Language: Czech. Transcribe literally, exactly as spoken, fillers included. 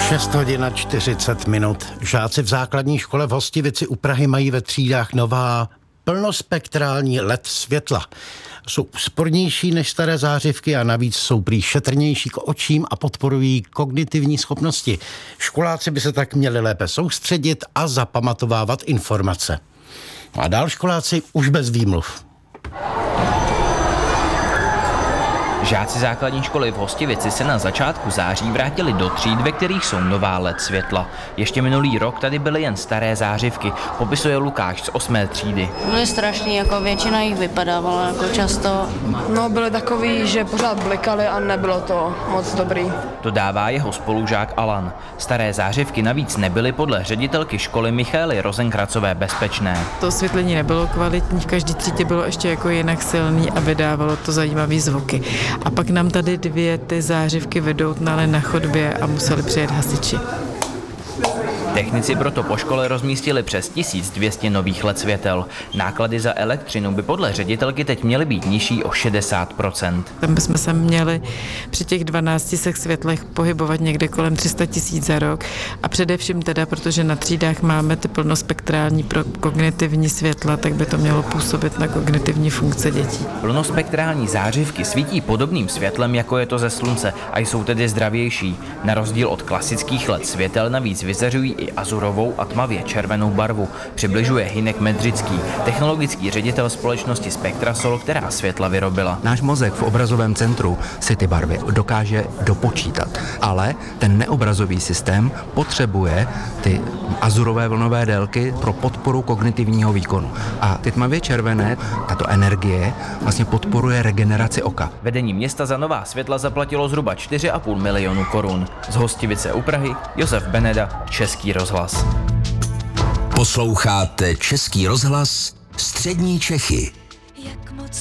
šest hodin a čtyřicet minut. Žáci v základní škole v Hostivici u Prahy mají ve třídách nová plnospektrální el é dé světla. Jsou úspornější než staré zářivky a navíc jsou prý šetrnější k očím a podporují kognitivní schopnosti. Školáci by se tak měli lépe soustředit a zapamatovávat informace. A dál školáci už bez výmluv. Žáci základní školy v Hostivici se na začátku září vrátili do tříd, ve kterých jsou nová el é dé světla. Ještě minulý rok tady byly jen staré zářivky, popisuje Lukáš z osmé třídy. Byly strašný, jako většina jich vypadávala jako často. No, byly takový, že pořád blikaly a nebylo to moc dobrý. Dodává jeho spolužák Alan. Staré zářivky navíc nebyly podle ředitelky školy Michaely Rozenkracové bezpečné. To osvětlení nebylo kvalitní, v každé třídě bylo ještě jako jinak silný a vydávalo to zajímavé zvuky. A pak nám tady dvě ty zářivky vedoutnaly na chodbě a museli přijet hasiči. Technici proto po škole rozmístili přes tisíc dvě stě nových el é dé světel. Náklady za elektřinu by podle ředitelky teď měly být nižší o šedesát procent. Tam bychom se měli při těch dvanácti světlech pohybovat někde kolem tři sta tisíc za rok a především teda, protože na třídách máme ty plnospektrální pro kognitivní světla, tak by to mělo působit na kognitivní funkce dětí. Plnospektrální zářivky svítí podobným světlem, jako je to ze slunce, a jsou tedy zdravější. Na rozdíl od klasických el é dé světel navíc vyzařují i azurovou a tmavě červenou barvu, přibližuje Hynek Medřický, technologický ředitel společnosti Spectrasol, která světla vyrobila. Náš mozek v obrazovém centru si ty barvy dokáže dopočítat, ale ten neobrazový systém potřebuje ty azurové vlnové délky pro podporu kognitivního výkonu. A ty tmavě červené, tato energie vlastně podporuje regeneraci oka. Vedení města za nová světla zaplatilo zhruba čtyři a půl milionu korun. Z Hostivice u Prahy Josef Beneda, Český rozhlas. Posloucháte Český rozhlas Střední Čechy.